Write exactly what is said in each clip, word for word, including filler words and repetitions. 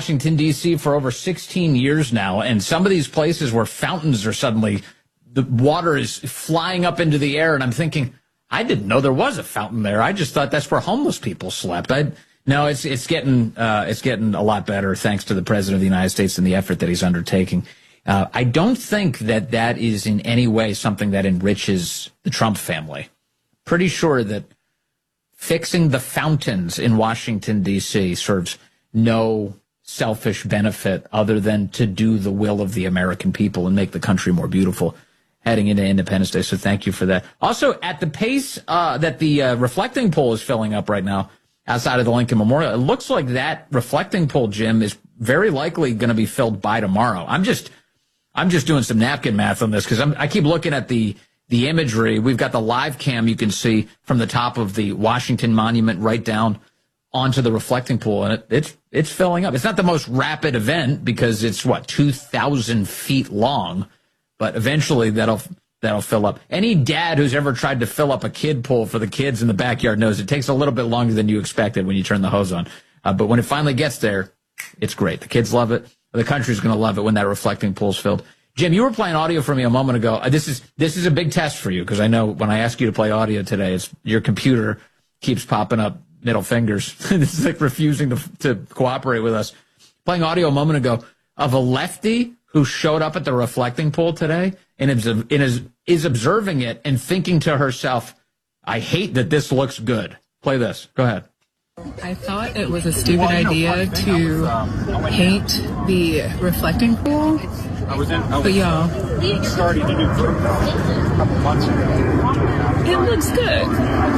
Washington, D C for over sixteen years now, and some of these places where fountains are suddenly, the water is flying up into the air, and I'm thinking, I didn't know there was a fountain there. I just thought that's where homeless people slept. I No, it's it's getting uh, it's getting a lot better thanks to the President of the United States and the effort that he's undertaking. Uh, I don't think that that is in any way something that enriches the Trump family. Pretty sure that fixing the fountains in Washington, D C serves no selfish benefit other than to do the will of the American people and make the country more beautiful heading into Independence Day. So thank you for that. Also, at the pace uh, that the uh, reflecting pool is filling up right now outside of the Lincoln Memorial, it looks like that reflecting pool, Jim, is very likely going to be filled by tomorrow. I'm just I'm just doing some napkin math on this because I keep looking at the the imagery. We've got the live cam you can see from the top of the Washington Monument right down onto the reflecting pool, and it, it's it's filling up. It's not the most rapid event because it's, what, two thousand feet long, but eventually that'll that'll fill up. Any dad who's ever tried to fill up a kid pool for the kids in the backyard knows it takes a little bit longer than you expected when you turn the hose on. Uh, but when it finally gets there, it's great. The kids love it. The country's going to love it when that reflecting pool's filled. Jim, you were playing audio for me a moment ago. Uh, this is this is a big test for you because I know when I ask you to play audio today, it's your computer keeps popping up middle fingers. This is like refusing to to cooperate with us. Playing audio a moment ago of a lefty who showed up at the reflecting pool today and is, is, is observing it and thinking to herself, I hate that this looks good. Play this. Go ahead. I thought it was a stupid idea to paint the reflecting pool, but y'all, starting to do for a couple months ago. It looks good.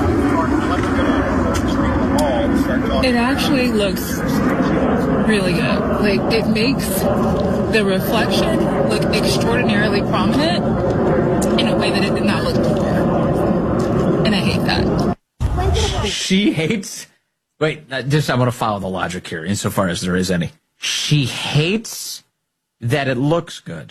It actually looks really good. Like, it makes the reflection look extraordinarily prominent in a way that it did not look before. And I hate that. She hates... Wait, just I want to follow the logic here, insofar as there is any. She hates that it looks good.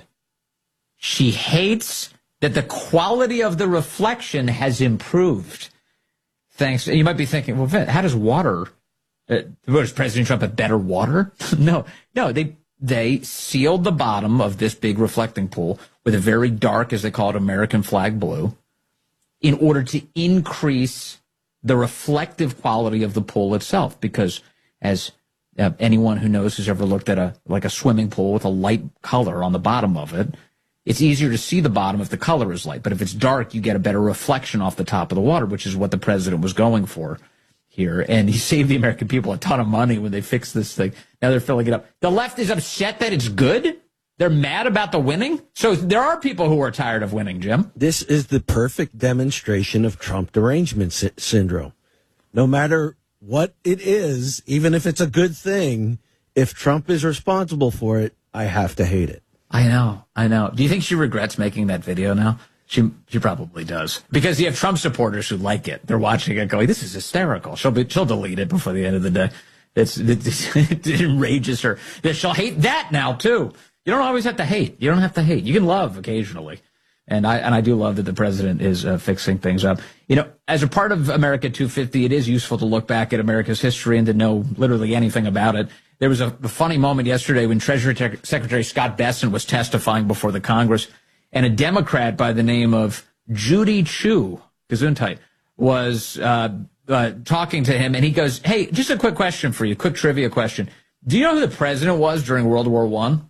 She hates that the quality of the reflection has improved. Thanks. You might be thinking, well, how does water... Uh, does President Trump have better water? no, no. They they sealed the bottom of this big reflecting pool with a very dark, as they call it, American flag blue, in order to increase the reflective quality of the pool itself. Because as uh, anyone who knows who's ever looked at a like a swimming pool with a light color on the bottom of it, it's easier to see the bottom if the color is light. But if it's dark, you get a better reflection off the top of the water, which is what the president was going for here. And he saved the American people a ton of money when they fixed this thing. Now they're filling it up. The left is upset that it's good. They're mad about the winning. So there are people who are tired of winning, Jim. This is the perfect demonstration of Trump derangement sy- syndrome. No matter what it is, even if it's a good thing, if Trump is responsible for it, I have to hate it. I know. I know. Do you think she regrets making that video now? She she probably does. Because you have Trump supporters who like it. They're watching it going, this is hysterical. She'll be, she'll delete it before the end of the day. It's, it, it enrages her. She'll hate that now, too. You don't always have to hate. You don't have to hate. You can love occasionally. And I and I do love that the president is uh, fixing things up. You know, as a part of America two fifty, it is useful to look back at America's history and to know literally anything about it. There was a, a funny moment yesterday when Treasury Te- Secretary Scott Bessent was testifying before the Congress, and a Democrat by the name of Judy Chu, Gesundheit, was uh, uh, talking to him, and he goes, hey, just a quick question for you, quick trivia question. Do you know who the president was during World War One?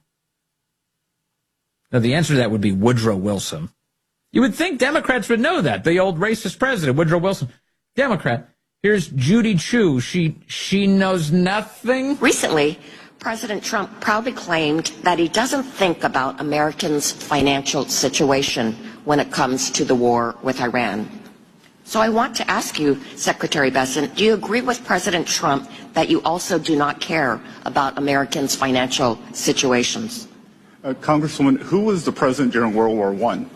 Now, the answer to that would be Woodrow Wilson. You would think Democrats would know that, the old racist president, Woodrow Wilson. Democrat. Here's Judy Chu. She, she knows nothing. Recently, President Trump proudly claimed that he doesn't think about Americans' financial situation when it comes to the war with Iran. So I want to ask you, Secretary Bessent, do you agree with President Trump that you also do not care about Americans' financial situations? Uh, Congresswoman, who was the president during World War One?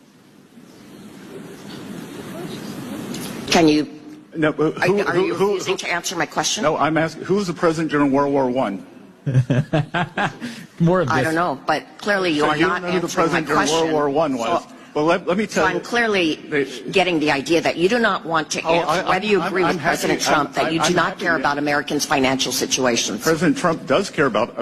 Can you, no, who, are, are who, you who, refusing who, to answer my question? No, I'm asking, who was the president during World War One? More of this. I don't know, but clearly you so are you not don't know who the answering my president during question. World War One was. So, well, let, let me tell so you. I'm clearly they, getting the idea that you do not want to oh, answer I, whether you I'm, agree I'm with happy, President Trump I'm, that you I'm do not happy, care about Americans' financial situations. President Trump does care about